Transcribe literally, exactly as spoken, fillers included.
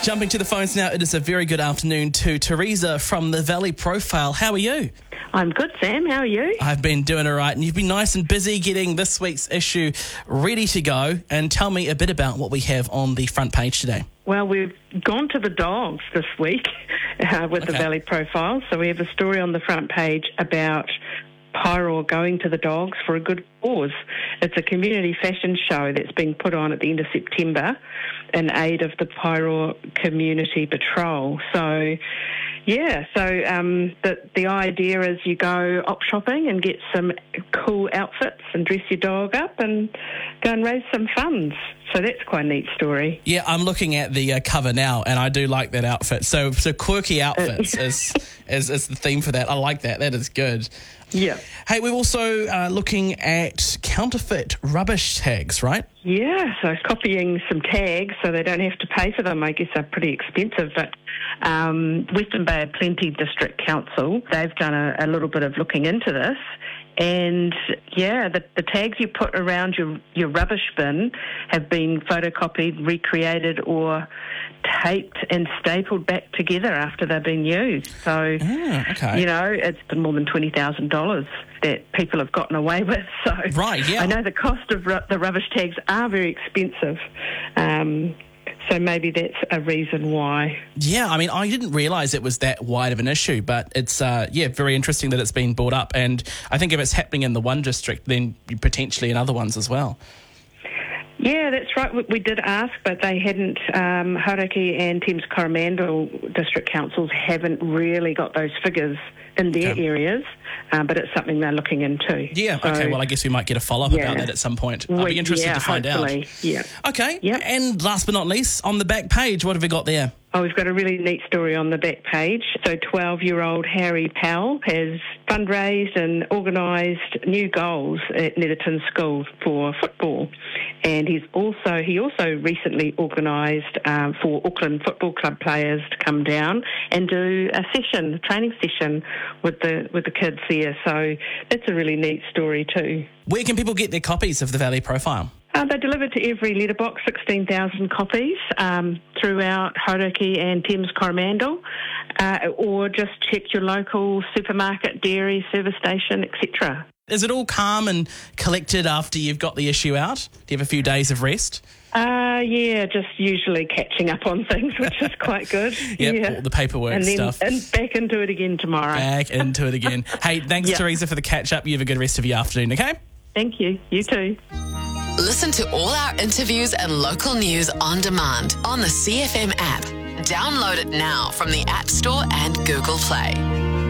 Jumping to the phones now, it is a very good afternoon to Teresa from the Valley Profile. How are you? I'm good, Sam. How are you? I've been doing all right, and you've been nice and busy getting this week's issue ready to go. And tell me a bit about what we have on the front page today. Well, we've gone to the dogs this week uh, with Okay. the Valley Profile. So we have a story on the front page about Pyro going to the dogs for a good cause. It's a community fashion show that's being put on at the end of September in aid of the Pyro Community Patrol. So, yeah, so um, the, the idea is you go op shopping and get some cool outfits and dress your dog up and go and raise some funds. So that's quite a neat story. Yeah, I'm looking at the uh, cover now, and I do like that outfit. So, so quirky outfits is, is is the theme for that. I like that. That is good. Yeah. Hey, we're also uh, looking at counterfeit rubbish tags, right? Yeah, so copying some tags so they don't have to pay for them. I guess they're pretty expensive, but um, Western Bay of Plenty District Council, they've done a, a little bit of looking into this. And, yeah, the, the tags you put around your, your rubbish bin have been photocopied, recreated or taped and stapled back together after they've been used. So, Ah, okay. you know, it's been more than twenty thousand dollars that people have gotten away with. So Right, yeah. I know the cost of ru- the rubbish tags are very expensive. Um, so maybe that's a reason why. Yeah, I mean, I didn't realise it was that wide of an issue, but it's, uh, yeah, very interesting that it's been brought up. And I think if it's happening in the one district, then potentially in other ones as well. Yeah, that's right. We, we did ask, but they hadn't. Um, Hauraki and Thames Coromandel district councils haven't really got those figures in their Okay. areas, um, but it's something they're looking into. Yeah, So, okay, well, I guess we might get a follow-up yeah. about that at some point. I'll we- be interested yeah, to find hopefully, out. Yeah. Okay, Yep. and last but not least, on the back page, what have we got there? Oh, we've got a really neat story on the back page. So twelve-year-old Harry Powell has fundraised and organised new goals at Netherton School for football. And he's also he also recently organised um, for Auckland Football Club players to come down and do a session, a training session with the with the kids there. So that's a really neat story too. Where can people get their copies of the Valley Profile? Uh, they delivered to every letterbox, sixteen thousand copies um, throughout Hauraki and Thames Coromandel, uh, or just check your local supermarket, dairy, service station, et cetera. Is it all calm and collected after you've got the issue out? Do you have a few days of rest? Uh, yeah, just usually catching up on things, which is quite good. Yep, yeah. all the paperwork and then stuff. And back into it again tomorrow. Back into it again. Hey, thanks, Yeah. Teresa, for the catch-up. You have a good rest of your afternoon, okay? Thank you. You too. Listen to all our interviews and local news on demand on the C F M app. Download it now from the App Store and Google Play.